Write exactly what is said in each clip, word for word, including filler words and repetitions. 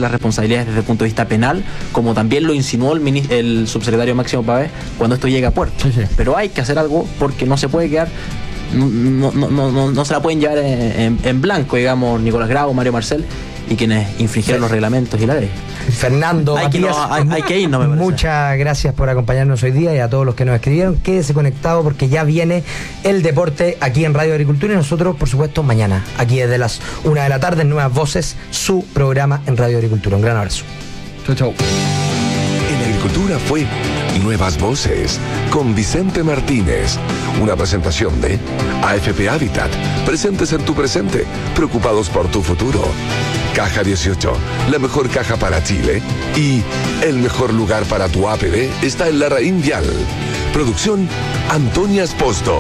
las responsabilidades desde el punto de vista penal, como también lo insinuó el, ministro, el subsecretario Máximo Pavés cuando esto llega a puerto. Sí, sí. Pero hay que hacer algo porque no se puede quedar, no, no, no, no, no se la pueden llevar en, en, en blanco, digamos, Nicolás Grau, Mario Marcel y quienes infringieron sí. los reglamentos y la ley. Fernando, hay, Matías, que no, hay, hay que irnos, me parece. Muchas gracias por acompañarnos hoy día y a todos los que nos escribieron. Quédese conectado porque ya viene el deporte aquí en Radio Agricultura y nosotros, por supuesto, mañana, aquí desde las una de la tarde, en Nuevas Voces, su programa en Radio Agricultura. Un gran abrazo. Chau, chau. En Agricultura fue Nuevas Voces con Vicente Martínez. Una presentación de A F P Habitat. Presentes en tu presente, preocupados por tu futuro. Caja dieciocho, la mejor caja para Chile. Y el mejor lugar para tu A P B está en Larraín Vial. Producción Antonia Esposto.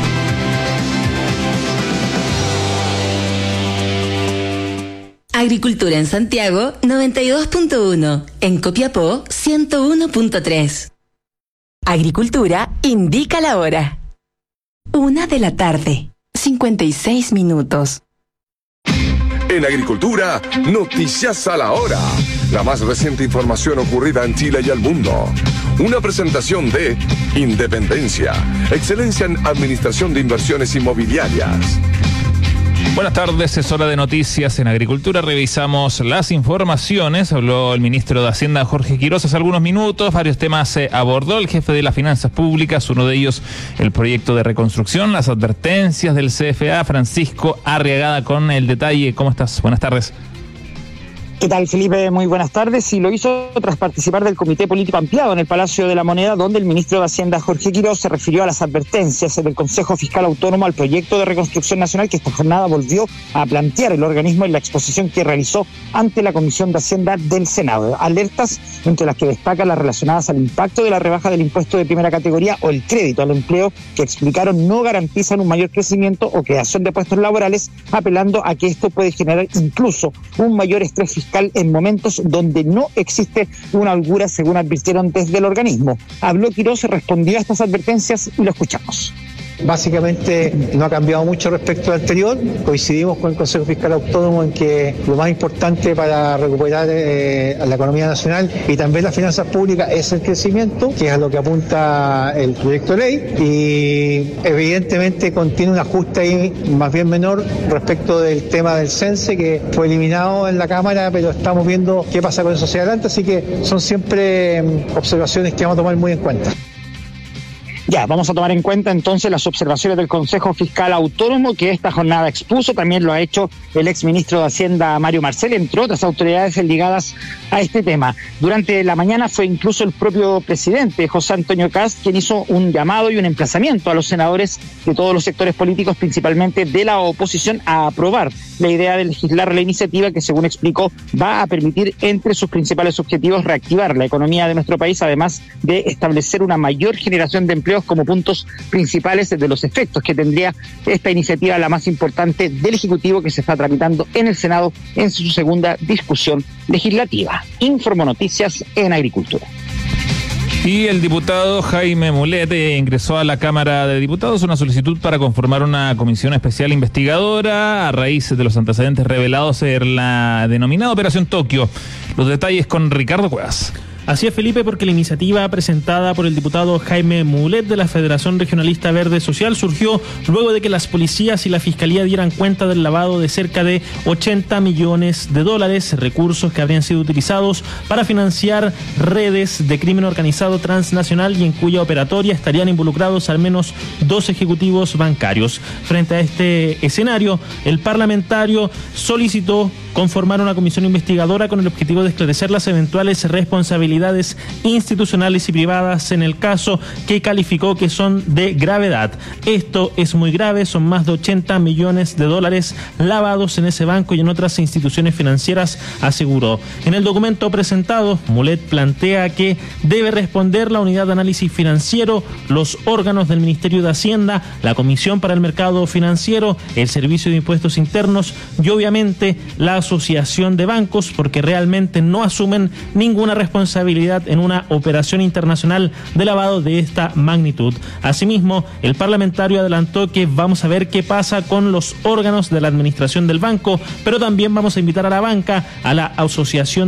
Agricultura en Santiago noventa y dos punto uno, en Copiapó ciento uno punto tres. Agricultura indica la hora. Una de la tarde, cincuenta y seis minutos. En Agricultura, noticias a la hora. La más reciente información ocurrida en Chile y el mundo. Una presentación de Independencia, excelencia en administración de inversiones inmobiliarias. Buenas tardes, es hora de noticias en Agricultura. Revisamos las informaciones. Habló el ministro de Hacienda, Jorge Quiroz, hace algunos minutos. Varios temas eh, abordó el jefe de las finanzas públicas, uno de ellos el proyecto de reconstrucción, las advertencias del C F A. Francisco Arriagada con el detalle. ¿Cómo estás? Buenas tardes. ¿Qué tal, Felipe? Muy buenas tardes. Y lo hizo tras participar del Comité Político Ampliado en el Palacio de la Moneda, donde el ministro de Hacienda, Jorge Quiroz, se refirió a las advertencias del Consejo Fiscal Autónomo al proyecto de reconstrucción nacional que esta jornada volvió a plantear el organismo en la exposición que realizó ante la Comisión de Hacienda del Senado. Alertas entre las que destaca las relacionadas al impacto de la rebaja del impuesto de primera categoría o el crédito al empleo, que explicaron no garantizan un mayor crecimiento o creación de puestos laborales, apelando a que esto puede generar incluso un mayor estrés fiscal en momentos donde no existe una holgura, según advirtieron desde el organismo. Habló Quiroz, respondió a estas advertencias y lo escuchamos. Básicamente no ha cambiado mucho respecto al anterior. Coincidimos con el Consejo Fiscal Autónomo en que lo más importante para recuperar eh, la economía nacional y también las finanzas públicas es el crecimiento, que es a lo que apunta el proyecto de ley, y evidentemente contiene un ajuste ahí más bien menor respecto del tema del CENSE, que fue eliminado en la Cámara, pero estamos viendo qué pasa con eso hacia adelante, así que son siempre um, observaciones que vamos a tomar muy en cuenta. Ya, vamos a tomar en cuenta entonces las observaciones del Consejo Fiscal Autónomo que esta jornada expuso. También lo ha hecho el exministro de Hacienda, Mario Marcel, entre otras autoridades ligadas a este tema. Durante la mañana fue incluso el propio presidente, José Antonio Kast, quien hizo un llamado y un emplazamiento a los senadores de todos los sectores políticos, principalmente de la oposición, a aprobar la idea de legislar la iniciativa que, según explicó, va a permitir, entre sus principales objetivos, reactivar la economía de nuestro país, además de establecer una mayor generación de empleos como puntos principales de los efectos que tendría esta iniciativa, la más importante del Ejecutivo, que se está tramitando en el Senado en su segunda discusión legislativa. Informo Noticias en Agricultura. Y el diputado Jaime Mulet eh, ingresó a la Cámara de Diputados una solicitud para conformar una comisión especial investigadora a raíz de los antecedentes revelados en la denominada Operación Tokio. Los detalles con Ricardo Cuevas. Así es, Felipe, porque la iniciativa presentada por el diputado Jaime Mulet de la Federación Regionalista Verde Social surgió luego de que las policías y la Fiscalía dieran cuenta del lavado de cerca de ochenta millones de dólares, recursos que habrían sido utilizados para financiar redes de crimen organizado transnacional y en cuya operatoria estarían involucrados al menos dos ejecutivos bancarios. Frente a este escenario, el parlamentario solicitó conformar una comisión investigadora con el objetivo de esclarecer las eventuales responsabilidades institucionales y privadas en el caso, que calificó que son de gravedad. Esto es muy grave, son más de ochenta millones de dólares lavados en ese banco y en otras instituciones financieras, aseguró. En el documento presentado, Mulet plantea que debe responder la Unidad de Análisis Financiero, los órganos del Ministerio de Hacienda, la Comisión para el Mercado Financiero, el Servicio de Impuestos Internos y obviamente la Asociación de Bancos, porque realmente no asumen ninguna responsabilidad en una operación internacional de lavado de esta magnitud. Asimismo, el parlamentario adelantó que vamos a ver qué pasa con los órganos de la administración del banco, pero también vamos a invitar a la banca, a la Asociación